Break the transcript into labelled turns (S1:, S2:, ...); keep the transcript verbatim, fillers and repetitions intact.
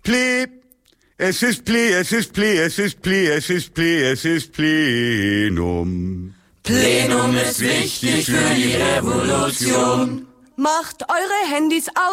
S1: Pli. Es ist Pli, es ist Pli, es ist Pli, es ist Pli, es ist Plenum.
S2: Plenum ist wichtig für die Revolution.
S3: Macht eure Handys aus.